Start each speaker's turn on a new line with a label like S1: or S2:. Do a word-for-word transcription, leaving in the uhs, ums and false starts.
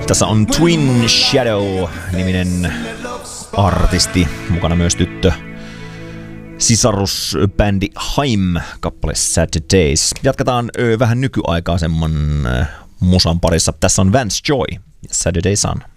S1: Tässä on Twin Shadow-niminen artisti, mukana myös tyttö sisarusbändi Haim kappale Saturdays. Jatketaan ö, vähän nykyaikaisemman ö, musan parissa. Tässä on Vance Joy ja Saturday Sun.